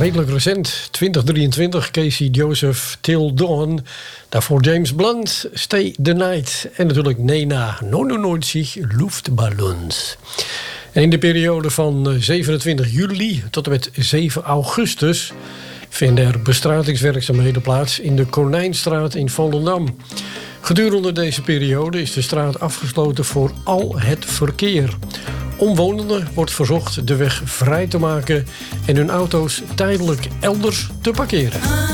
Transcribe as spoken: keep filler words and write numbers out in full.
redelijk recent, twintig drieëntwintig, Casey Joseph, Till Dawn. Daarvoor James Blunt, Stay the Night. En natuurlijk Nena, negenennegentig, Luftballons. En in de periode van zevenentwintig juli tot en met zeven augustus... vinden er bestratingswerkzaamheden plaats in de Konijnstraat in Volendam. Gedurende deze periode is de straat afgesloten voor al het verkeer. Omwonenden wordt verzocht de weg vrij te maken en hun auto's tijdelijk elders te parkeren.